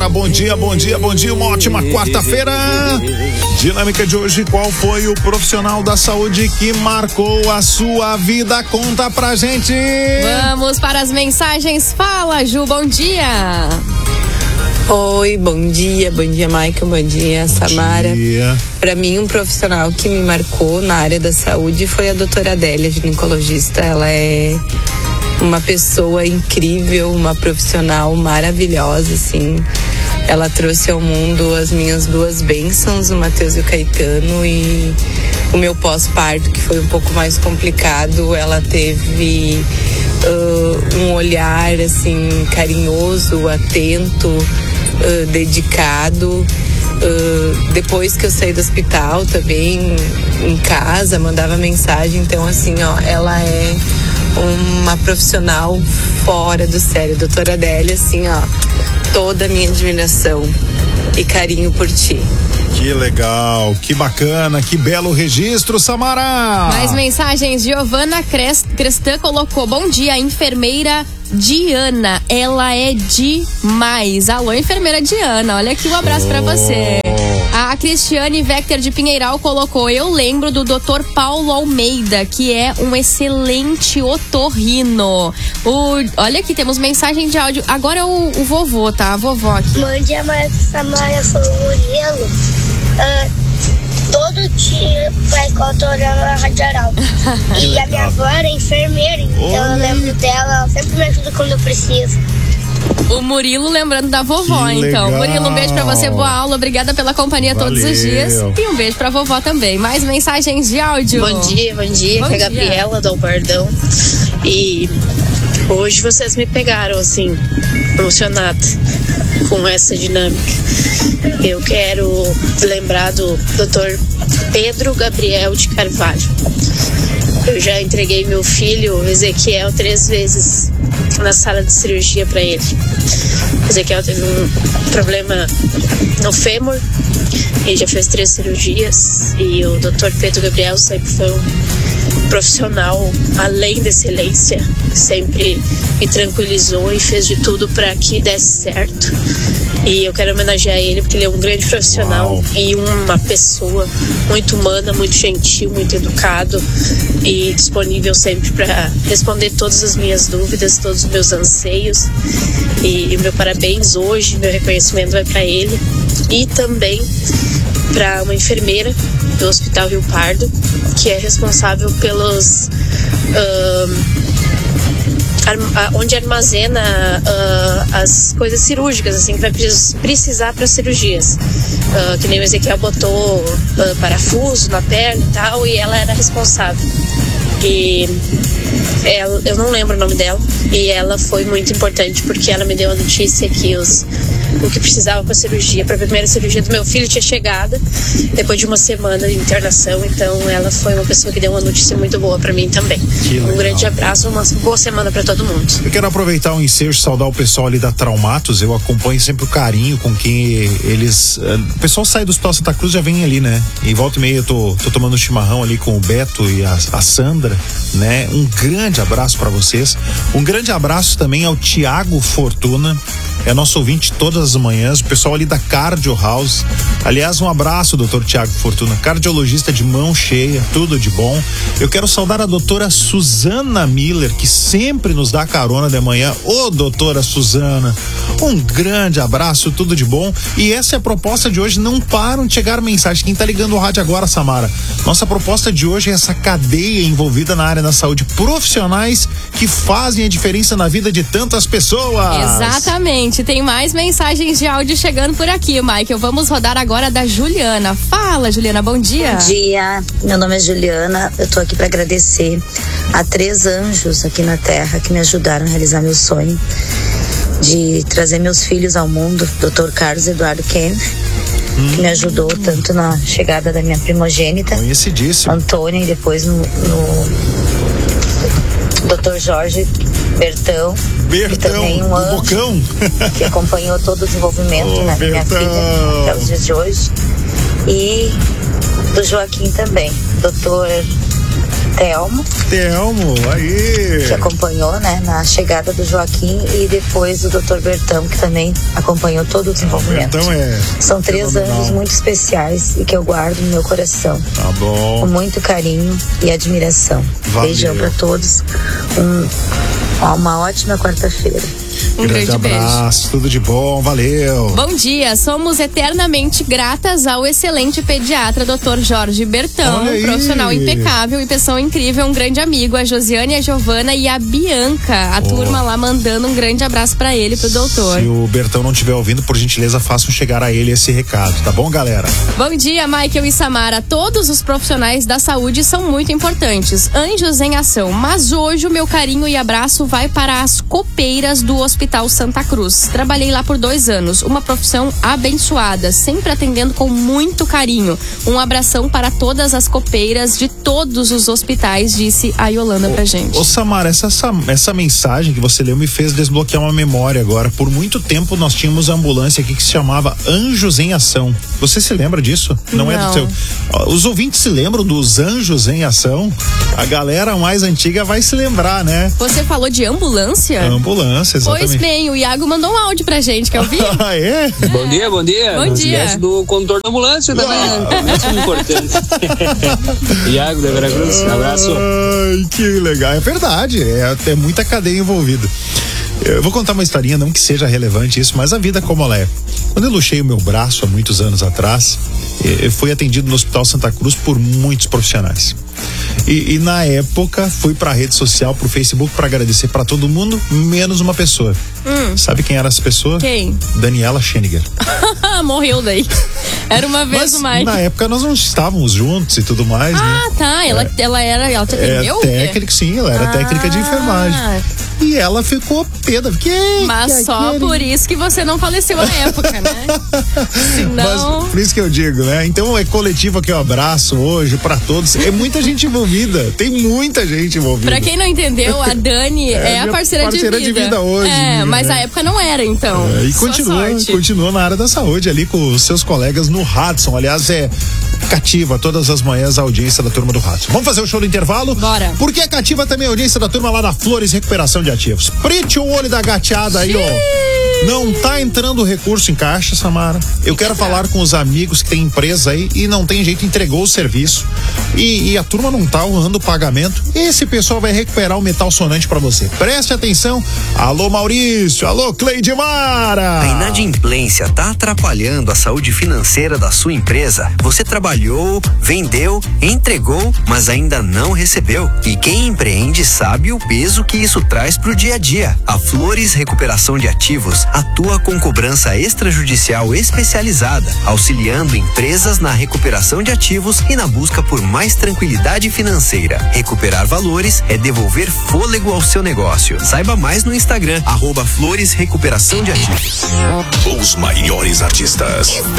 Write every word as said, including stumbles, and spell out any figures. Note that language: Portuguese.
Samara, bom dia, bom dia, bom dia, uma ótima quarta-feira. Dinâmica de hoje, qual foi o profissional da saúde que marcou a sua vida? Conta pra gente. Vamos para as mensagens. Fala, Ju, bom dia. Oi, bom dia, bom dia, Michael, bom dia, Samara. Para mim, um profissional que me marcou na área da saúde foi a doutora Adélia, ginecologista. Ela é uma pessoa incrível, uma profissional maravilhosa, assim. Ela trouxe ao mundo as minhas duas bênçãos, o Matheus e o Caetano, e o meu pós-parto, que foi um pouco mais complicado. Ela teve uh, um olhar, assim, carinhoso, atento, uh, dedicado. Uh, depois que eu saí do hospital também, em casa, mandava mensagem. Então, assim, ó, ela é uma profissional fora do sério. Doutora Adélia, assim, ó, toda a minha admiração e carinho por ti. Que legal, que bacana, que belo registro, Samara. Mais mensagens. Giovana Crestan colocou: bom dia, enfermeira Diana, ela é demais. Alô, enfermeira Diana, olha aqui, um abraço oh. pra você. A Cristiane Vector de Pinheiral colocou: eu lembro do doutor Paulo Almeida, que é um excelente otorrino. O, olha aqui, temos mensagem de áudio. Agora é o, o vovô, tá? A vovó aqui. Bom dia, Samara, sou o Murilo. Uh, todo dia vai cotorando na Rádio Arauto. E a minha avó era enfermeira, então Olha. eu lembro dela, ela sempre me ajuda quando eu preciso. O Murilo lembrando da vovó, que então. legal. Murilo, um beijo pra você, boa aula, obrigada pela companhia Valeu. todos os dias. E um beijo pra vovó também. Mais mensagens de áudio. Bom dia, bom dia, bom que é dia. a Gabriela do Albardão. E hoje vocês me pegaram, assim, emocionada com essa dinâmica. Eu quero lembrar do doutor Pedro Gabriel de Carvalho. Eu já entreguei meu filho, Ezequiel, três vezes na sala de cirurgia para ele. Ezequiel teve um problema no fêmur, ele já fez três cirurgias, e o doutor Pedro Gabriel sempre foi um profissional além da excelência, sempre me tranquilizou e fez de tudo para que desse certo. E eu quero homenagear ele porque ele é um grande profissional Uau. e uma pessoa muito humana, muito gentil, muito educado e disponível sempre para responder todas as minhas dúvidas, todos os meus anseios. E, e meu parabéns hoje, meu reconhecimento vai para ele e também para uma enfermeira do Hospital Rio Pardo, que é responsável pelos uh, onde armazena uh, as coisas cirúrgicas, assim, que vai precisar para cirurgias. Uh, que nem o Ezequiel botou uh, parafuso na perna e tal, e ela era responsável. E ela, eu não lembro o nome dela, e ela foi muito importante porque ela me deu a notícia que os, o que precisava para cirurgia, para a primeira cirurgia do meu filho tinha chegado depois de uma semana de internação. Então ela foi uma pessoa que deu uma notícia muito boa para mim também. Um grande abraço, uma boa semana para todo mundo. Eu quero aproveitar o ensejo, saudar o pessoal ali da Traumatos. Eu acompanho sempre o carinho com quem eles, o pessoal sai do Hospital Santa Cruz, já vem ali, né? E volta e meia eu tô, tô tomando chimarrão ali com o Beto e a, a Sandra, né? Um grande abraço para vocês. Um grande abraço também ao Tiago Fortuna, é nosso ouvinte todas as manhãs, o pessoal ali da Cardio House. Aliás, um abraço, doutor Tiago Fortuna, cardiologista de mão cheia, tudo de bom. Eu quero saudar a doutora Suzana Miller, que sempre nos dá carona de manhã. Ô, doutora Suzana, um grande abraço, tudo de bom. E essa é a proposta de hoje, não param de chegar mensagens. Quem tá ligando o rádio agora, Samara, nossa proposta de hoje é essa cadeia envolvida na área da saúde, profissionais que fazem a diferença na vida de tantas pessoas. Exatamente, tem mais mensagens de áudio chegando por aqui, Michael. Vamos rodar agora da Juliana. Fala, Juliana, bom dia. Bom dia, meu nome é Juliana, eu tô aqui para agradecer a três anjos aqui na Terra que me ajudaram a realizar meu sonho de trazer meus filhos ao mundo, doutor Carlos Eduardo Kempf, hum. que me ajudou tanto na chegada da minha primogênita, Antônia, e depois no, no doutor Jorge Bertão, Bertão, que também um anjo Bocão. que acompanhou todo o desenvolvimento oh, né, da minha filha até os dias de hoje, e do Joaquim também, doutor Telmo. Telmo, aí. Que acompanhou, né, na chegada do Joaquim, e depois o doutor Bertão, que também acompanhou todo o desenvolvimento. Então é. São três fenomenal. anjos muito especiais e que eu guardo no meu coração. Tá bom. Com muito carinho e admiração. Valeu. Beijão pra todos. Um, uma ótima quarta-feira. Um grande, grande abraço, beijo. tudo de bom, valeu. Bom dia, somos eternamente gratas ao excelente pediatra doutor Jorge Bertão, Olha aí. profissional impecável e pessoa incrível, um grande amigo, a Josiane, a Giovana e a Bianca, a Oh. turma lá mandando um grande abraço pra ele, pro doutor. Se o Bertão não estiver ouvindo, por gentileza, façam chegar a ele esse recado, tá bom, galera? Bom dia, Michael e Samara. Todos os profissionais da saúde são muito importantes. Anjos em ação. Mas hoje o meu carinho e abraço vai para as copeiras do Hospital Santa Cruz. Trabalhei lá por dois anos. Uma profissão abençoada, sempre atendendo com muito carinho. Um abração para todas as copeiras de todos os hospitais, disse a Yolanda pra gente. Ô Samara, essa, essa, essa mensagem que você leu me fez desbloquear uma memória agora. Por muito tempo nós tínhamos a ambulância aqui que se chamava Anjos em Ação. Você se lembra disso? Não, Não. é do seu. Os ouvintes se lembram dos Anjos em Ação? A galera mais antiga vai se lembrar, né? Você falou de ambulância? Ambulância, exatamente. Pois bem, o Iago mandou um áudio pra gente, quer ouvir? Ah, é? Bom dia, bom dia. Bom Não dia. esquece do condutor da ambulância também, né? Isso é importante. Iago da Veracruz, um abraço. Ai, que legal. É verdade, é até muita cadeia envolvida. Eu vou contar uma historinha, não que seja relevante isso, mas a vida como ela é. Quando eu luxei o meu braço há muitos anos atrás, eu fui atendido no Hospital Santa Cruz por muitos profissionais. E, e na época fui pra rede social, pro Facebook, pra agradecer pra todo mundo, menos uma pessoa. Hum. Sabe quem era essa pessoa? Quem? Daniela Scheniger. Morreu daí. Era uma vez Mas o Mike. na época nós não estávamos juntos e tudo mais, né? Ah, tá. Ela, ela era. Ela te atendeu? É técnica, sim, ela era Ah. técnica de enfermagem. E ela ficou peda. Fiquei, Mas só por isso que você não faleceu na época, né? Senão. Mas por isso que eu digo, né? Então é coletivo aqui, um abraço hoje pra todos. É muita gente envolvida. Tem muita gente envolvida. Pra quem não entendeu, a Dani é, É a minha parceira, parceira de vida. de vida hoje, É, né? mas a época não era, então. É, e Sua continua, sorte. continua na área da saúde ali com os seus colegas no Hudson. Aliás, é cativa todas as manhãs a audiência da turma do Hudson. Vamos fazer o show do intervalo? Bora. Porque é cativa também a audiência da turma lá da Flores Recuperação de Ativos. Prete o olho da gateada aí, ó. Não tá entrando recurso em caixa, Samara. Eu quero falar com os amigos que tem empresa aí e não tem jeito, entregou o serviço e, e a turma não tá honrando o pagamento. Esse pessoal vai recuperar o metal sonante pra você. Preste atenção. Alô, Maurício. Alô, Cleidemara. A inadimplência tá atrapalhando a saúde financeira da sua empresa? Você trabalhou, vendeu, entregou, mas ainda não recebeu. E quem empreende sabe o peso que isso traz pro dia a dia. A Flores Recuperação de Ativos atua com cobrança extrajudicial especializada, auxiliando empresas na recuperação de ativos e na busca por mais tranquilidade financeira. Recuperar valores é devolver fôlego ao seu negócio. Saiba mais no Instagram, arroba Flores Recuperação de Ativos. Os maiores artistas.